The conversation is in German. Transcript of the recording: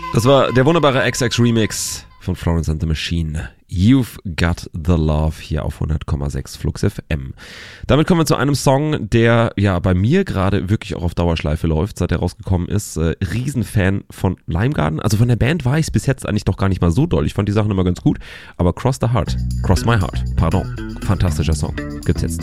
Das war der wunderbare XX-Remix von Florence and the Machine. You've Got the Love hier auf 100,6 Flux FM. Damit kommen wir zu einem Song, der ja bei mir gerade wirklich auch auf Dauerschleife läuft, seit er rausgekommen ist. Riesenfan von Lime Garden. Also von der Band war ich es bis jetzt eigentlich doch gar nicht mal so doll. Ich fand die Sachen immer ganz gut. Aber Cross My Heart, pardon. Fantastischer Song. Gibt's jetzt.